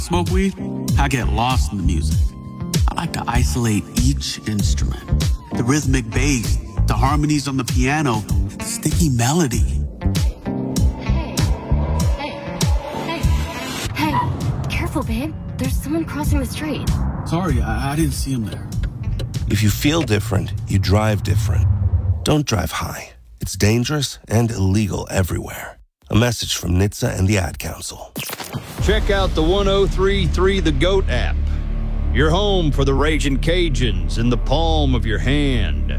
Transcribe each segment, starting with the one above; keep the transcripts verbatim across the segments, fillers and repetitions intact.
Smoke weed, I get lost in the music. I like to isolate each instrument. The rhythmic bass, the harmonies on the piano, the sticky melody. Hey, hey, hey, hey, careful, babe. There's someone crossing the street. Sorry, I, I didn't see him there. If you feel different, you drive different. Don't drive high. It's dangerous and illegal everywhere. A message from N H T S A and the Ad Council. Check out the one oh three point three The GOAT app. Your home for the Ragin' Cajuns in the palm of your hand.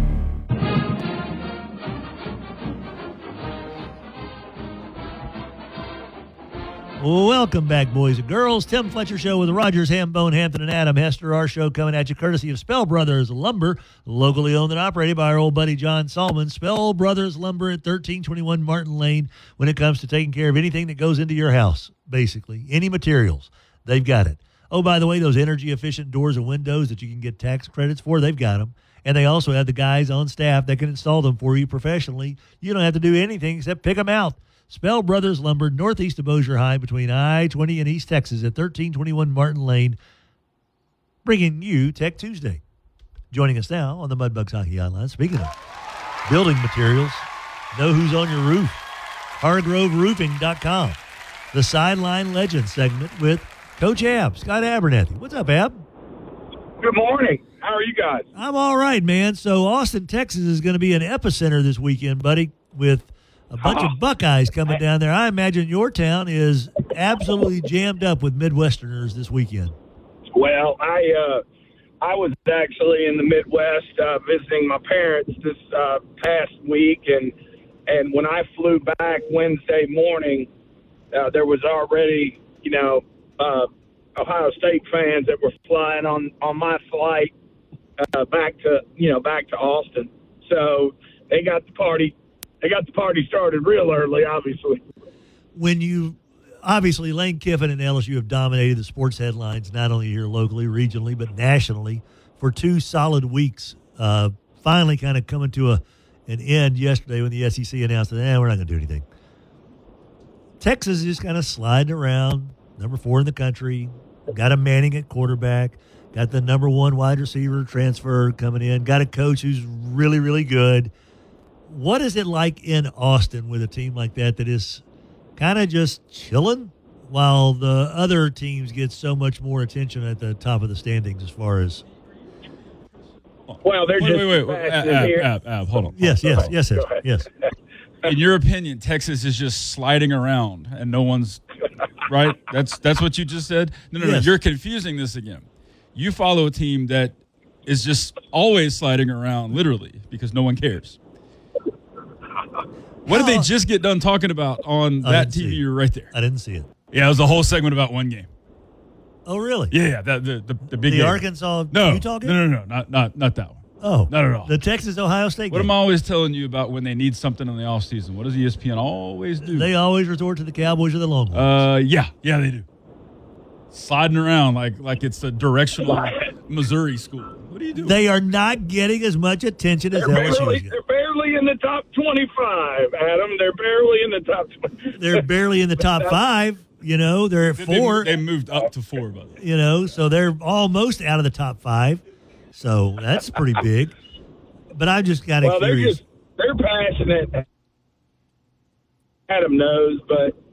Welcome back, boys and girls. Tim Fletcher Show with Rogers, Hambone, Hampton, and Adam Hester. Our show coming at you courtesy of Spell Brothers Lumber, locally owned and operated by our old buddy John Salmon. Spell Brothers Lumber at thirteen twenty-one Martin Lane. When it comes to taking care of anything that goes into your house, basically, any materials, they've got it. Oh, by the way, those energy-efficient doors and windows that you can get tax credits for, they've got them. And they also have the guys on staff that can install them for you professionally. You don't have to do anything except pick them out. Spell Brothers Lumber, northeast of Bossier High, between I twenty and East Texas at thirteen twenty-one Martin Lane, bringing you Tech Tuesday. Joining us now on the Mudbugs Hockey Hotline, speaking of building materials, know who's on your roof. Hargrove Roofing dot com. The Sideline Legend segment with Coach Ab, Scott Abernathy. What's up, Ab? Good morning. How are you guys? I'm all right, man. So Austin, Texas is going to be an epicenter this weekend, buddy, with a bunch of Buckeyes coming down there. I imagine your town is absolutely jammed up with Midwesterners this weekend. Well, I uh, I was actually in the Midwest uh, visiting my parents this uh, past week, and and when I flew back Wednesday morning, uh, there was already, you know, uh, Ohio State fans that were flying on, on my flight uh, back to, you know, back to Austin. So they got the party. They got the party started real early, obviously. When you obviously Lane Kiffin and L S U have dominated the sports headlines, not only here locally, regionally, but nationally for two solid weeks. Uh, finally, kind of coming to a an end yesterday when the S E C announced that, eh, we're not going to do anything. Texas is just kind of sliding around, number four in the country. Got a Manning at quarterback. Got the number one wide receiver transfer coming in. Got a coach who's really, really good. What is it like in Austin with a team like that that is kind of just chilling while the other teams get so much more attention at the top of the standings as far as? Well, they're wait, just wait, wait, wait. Ab, here. Ab, Ab, hold on. Yes, yes, yes, yes, yes. In your opinion, Texas is just sliding around and no one's right? That's that's what you just said? No, no, Yes. no. You're confusing this again. You follow a team that is just always sliding around, literally, because no one cares. What did they just get done talking about on I that didn't see T V? it. You were right there. I didn't see it. Yeah, it was a whole segment about one game. Oh, really? Yeah, yeah, that, the, the the big The game. Arkansas no, Utah game? No, no, no, not not not that one. Oh, not at all. The Texas Ohio State What game. am I always telling you about when they need something in the offseason? What does E S P N always do? They always resort to the Cowboys or the Longhorns. Uh, yeah, yeah, they do. Sliding around like like it's a directional Missouri school. What are you doing? They are not getting as much attention as They're L S U barely, is getting. they're barely in the top twenty-five, Adam. They're barely in the top twenty. They're barely in the top five. You know, they're at They- four. They, they moved up to four, by the way. You know, so they're almost out of the top five. So that's pretty big. But I'm just kind of Well, they're curious. just they're passionate. Adam knows, but